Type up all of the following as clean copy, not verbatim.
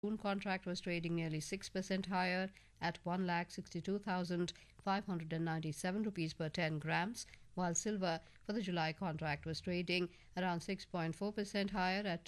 June contract was trading nearly 6% higher at 1,62,597 rupees per 10 grams, while silver for the July contract was trading around 6.4% higher at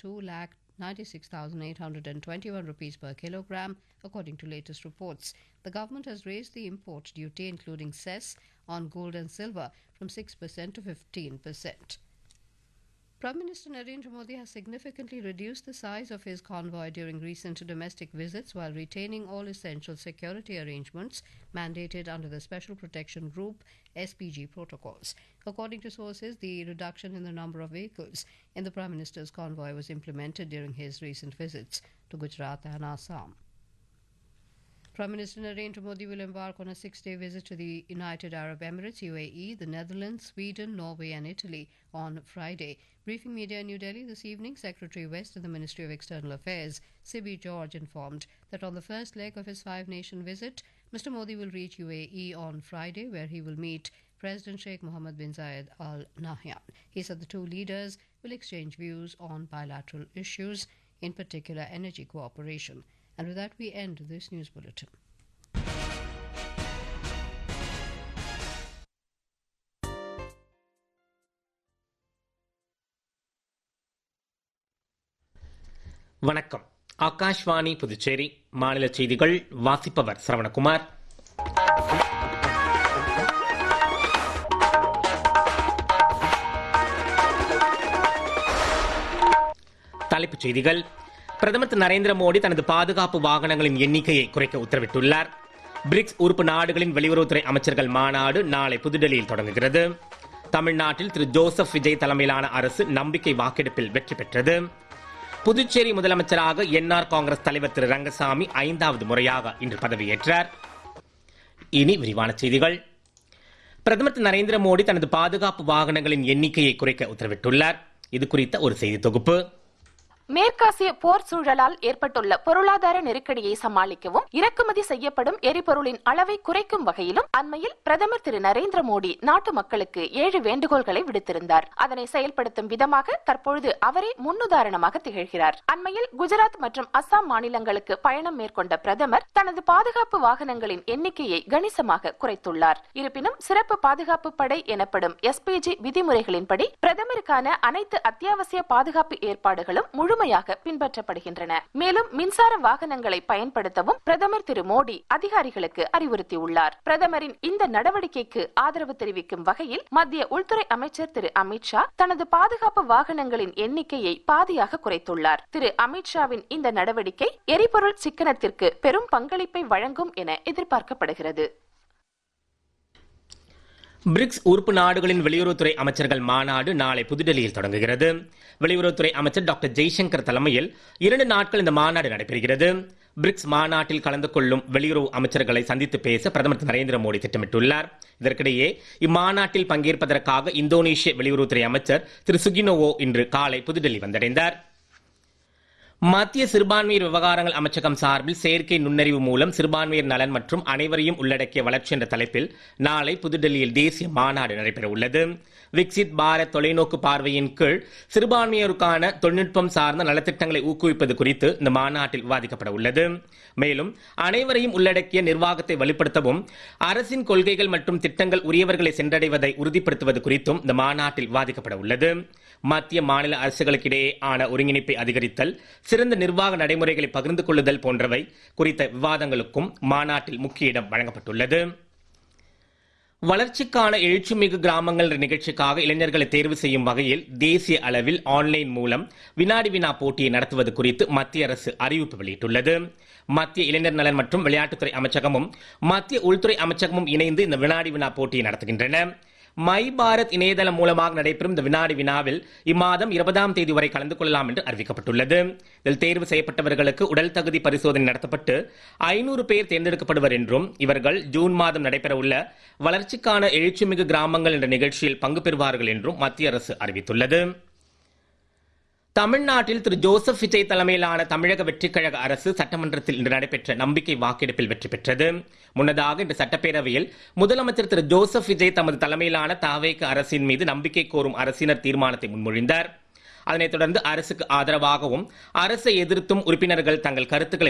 2,96,821 rupees per kilogram, according to latest reports. The government has raised the import duty, including cess, on gold and silver from 6% to 15%. Prime Minister Narendra Modi has significantly reduced the size of his convoy during recent domestic visits while retaining all essential security arrangements mandated under the Special Protection Group SPG protocols. According to sources, the reduction in the number of vehicles in the Prime Minister's convoy was implemented during his recent visits to Gujarat and Assam. Prime Minister Narendra Modi will embark on a 6-day visit to the United Arab Emirates, UAE, the Netherlands, Sweden, Norway and Italy on Friday. Briefing media in New Delhi this evening, Secretary West of the Ministry of External Affairs, Sibi George, informed that on the first leg of his 5-nation visit, Mr. Modi will reach UAE on Friday, where he will meet President Sheikh Mohammed bin Zayed Al Nahyan. He said the two leaders will exchange views on bilateral issues, in particular energy cooperation. And with that, we end this news bulletin. வணக்கம். ஆகாஷ்வாணி புதுச்சேரி மாநில செய்திகள் வாசிப்பவர் சரவணகுமார். தலைப்புச் செய்திகள். பிரதமர் திரு நரேந்திர மோடி தனது பாதுகாப்பு வாகனங்களின் எண்ணிக்கையை குறைக்க உத்தரவிட்டுள்ளார். பிரிக்ஸ் உறுப்பு நாடுகளின் வெளியுறவுத்துறை அமைச்சர்கள் மாநாடு நாளை புதுடெல்லியில் தொடங்குகிறது. தமிழ்நாட்டில் திரு ஜோசப் விஜய் தலைமையிலான அரசு நம்பிக்கை வாக்கெடுப்பில் வெற்றி பெற்றது. புதுச்சேரி முதலமைச்சராக என்ஆர் காங்கிரஸ் தலைவர் திரு ரங்கசாமி 5வது முறையாக இன்று பதவியேற்றார். இனி விரிவான செய்திகள். பிரதமர் திரு நரேந்திர மோடி தனது பாதுகாப்பு வாகனங்களின் எண்ணிக்கையை குறைக்க உத்தரவிட்டுள்ளார். இது குறித்த ஒரு செய்தி தொகுப்பு. மேற்காசிய போர் சூழலால் ஏற்பட்டுள்ள பொருளாதார நெருக்கடியை சமாளிக்கவும் இறக்குமதி செய்யப்படும் எரிபொருளின் அளவை குறைக்கும் வகையிலும் அண்மையில் பிரதமர் திரு நரேந்திர மோடி நாட்டு மக்களுக்கு 7 வேண்டுகோள்களை விடுத்திருந்தார். அதனை செயல்படுத்தும் விதமாக தற்பொழுது அவரே முன்னுதாரணமாக திகழ்கிறார். அண்மையில் குஜராத் மற்றும் அஸ்ஸாம் மாநிலங்களுக்கு பயணம் மேற்கொண்ட பிரதமர் தனது பாதுகாப்பு வாகனங்களின் எண்ணிக்கையை கணிசமாக குறைத்துள்ளார். இருப்பினும் சிறப்பு பாதுகாப்பு படை எனப்படும் எஸ்பிஜி விதிமுறைகளின்படி பிரதமருக்கான அனைத்து அத்தியாவசிய பாதுகாப்பு ஏற்பாடுகளும் முழுமையாக பின்பற்றப்படுகின்றன. மேலும் மின்சார வாகனங்களை பயன்படுத்தவும் பிரதமர் திரு மோடி அதிகாரிகளுக்கு அறிவுறுத்தியுள்ளார். பிரதமரின் இந்த நடவடிக்கைக்கு ஆதரவு தெரிவிக்கும் வகையில் மத்திய உள்துறை அமைச்சர் திரு அமித்ஷா தனது பாதுகாப்பு வாகனங்களின் எண்ணிக்கையை பாதியாக குறைத்துள்ளார். திரு அமித்ஷாவின் இந்த நடவடிக்கை எரிபொருள் சிக்கனத்திற்கு பெரும் பங்களிப்பை வழங்கும் என எதிர்பார்க்கப்படுகிறது. பிரிக்ஸ் உறுப்பு நாடுகளின் வெளியுறவுத்துறை அமைச்சர்கள் மாநாடு நாளை புதுடெல்லியில் தொடங்குகிறது. வெளியுறவுத்துறை அமைச்சர் டாக்டர் ஜெய்சங்கர் தலைமையில் 2 நாட்கள் இந்த மாநாடு நடைபெறுகிறது. பிரிக்ஸ் மாநாட்டில் கலந்து கொள்ளும் வெளியுறவு அமைச்சர்களை சந்தித்து பேச பிரதமர் திரு நரேந்திர மோடி திட்டமிட்டுள்ளார். இதற்கிடையே இம்மாநாட்டில் பங்கேற்பதற்காக இந்தோனேஷிய வெளியுறவுத்துறை அமைச்சர் திரு சுகினோவோ இன்று காலை புதுடெல்லி வந்தடைந்தார். மத்திய சிறுபான்மையர் விவகாரங்கள் அமைச்சகம் சார்பில் செயற்கை நுண்ணறிவு மூலம் சிறுபான்மையர் நலன் மற்றும் அனைவரையும் உள்ளடக்கிய வளர்ச்சி என்ற தலைப்பில் நாளை புதுடெல்லியில் தேசிய மாநாடு நடைபெற உள்ளது. விக்சித் பாரத் தொலைநோக்கு பார்வையின் கீழ் சிறுபான்மையோருக்கான தொழில்நுட்பம் சார்ந்த நலத்திட்டங்களை ஊக்குவிப்பது குறித்து இந்த மாநாட்டில் விவாதிக்கப்பட உள்ளது. மேலும் அனைவரையும் உள்ளடக்கிய நிர்வாகத்தை வலுப்படுத்தவும் அரசின் கொள்கைகள் மற்றும் திட்டங்கள் உரியவர்களை சென்றடைவதை உறுதிப்படுத்துவது குறித்தும் இந்த மாநாட்டில் விவாதிக்கப்பட உள்ளது. மத்திய மாநில அரசுகளுக்கிடையே ஆன ஒருங்கிணைப்பை அதிகரித்தல், சிறந்த நிர்வாக நடைமுறைகளை பகிர்ந்து கொள்ளுதல் போன்றவை குறித்த விவாதங்களுக்கும் மாநாட்டில் முக்கிய இடம் வழங்கப்பட்டுள்ளது. வளர்ச்சிக்கான எழுச்சிமிகு கிராமங்கள் என்ற நிகழ்ச்சிக்காக இளைஞர்களை தேர்வு செய்யும் வகையில் தேசிய அளவில் ஆன்லைன் மூலம் வினாடி வினா போட்டியை நடத்துவது குறித்து மத்திய அரசு அறிவிப்பு வெளியிட்டுள்ளது. மத்திய இளைஞர் நலன் மற்றும் விளையாட்டுத்துறை அமைச்சகமும் மத்திய உள்துறை அமைச்சகமும் இணைந்து இந்த வினாடி வினா போட்டியை நடத்துகின்றன. மை பாரத் இணையதளம் மூலமாக நடைபெறும் இந்த வினாடி வினாவில் இம்மாதம் 20ஆம் தேதி வரை கலந்து கொள்ளலாம் என்று அறிவிக்கப்பட்டுள்ளது. இதில் தேர்வு செய்யப்பட்டவர்களுக்கு உடல் தகுதி பரிசோதனை நடத்தப்பட்டு 500 பேர் தேர்ந்தெடுக்கப்படுவர் என்றும் இவர்கள் ஜூன் மாதம் நடைபெறவுள்ள வளர்ச்சிக்கான எழுச்சிமிகு கிராமங்கள் என்ற நிகழ்ச்சியில் பங்கு பெறுவார்கள் என்றும் மத்திய அரசு அறிவித்துள்ளது. தமிழ்நாட்டில் திரு ஜோசப் விஜய் தலைமையிலான தமிழக வெற்றிக் கழக அரசு சட்டமன்றத்தில் இன்று நடைபெற்ற நம்பிக்கை வாக்கெடுப்பில் வெற்றி பெற்றது. முன்னதாக இன்று சட்டப்பேரவையில் முதலமைச்சர் திரு ஜோசப் விஜய் தமது தலைமையிலான தவேக அரசின் மீது நம்பிக்கை கோரும் அரசினர் தீர்மானத்தை முன்மொழிந்தார். அதனைத் தொடர்ந்து அரசுக்கு ஆதரவாகவும் அரசை எதிர்த்தும் உறுப்பினர்கள் தங்கள் கருத்துக்களை